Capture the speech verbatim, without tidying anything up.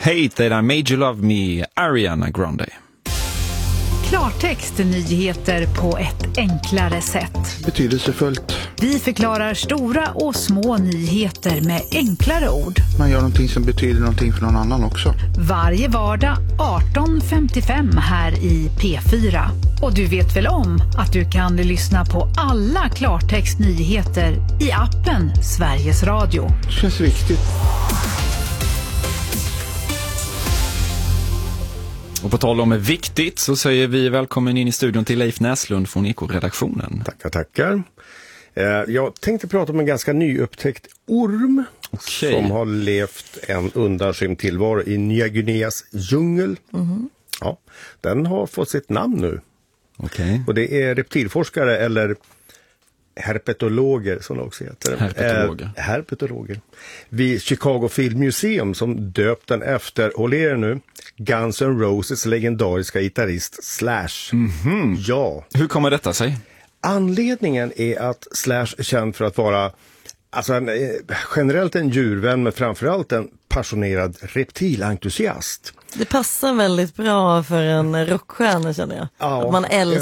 Hate That I Made You Love Me, Ariana Grande. Klartext, nyheter på ett enklare sätt. Betydelsefullt. Vi förklarar stora och små nyheter med enklare ord. Man gör någonting som betyder någonting för någon annan också. Varje vardag arton femtiofem här i P fyra. Och du vet väl om att du kan lyssna på alla Klartext nyheter i appen Sveriges Radio. Det känns viktigt. Och på tal om viktigt så säger vi välkommen in i studion till Leif Näslund från Eko-redaktionen. Tackar, tackar. Jag tänkte prata om en ganska nyupptäckt orm okay. som har levt en undanskymd tillvaro i Nya Guineas djungel. Mm-hmm. Ja, den har fått sitt namn nu. Okay. Och det är reptilforskare eller herpetologer som det också heter. Herpetologer. Eh, herpetologer. Vid Chicago Field Museum som döpt den efter, håll er nu, Guns N' Roses legendariska gitarrist Slash. Mm-hmm. Ja. Hur kommer detta sig? Anledningen är att Slash är känd för att vara alltså en, generellt en djurvän men framförallt en passionerad reptilentusiast. Det passar väldigt bra för en rockstjärna känner jag. Ja, att man älskar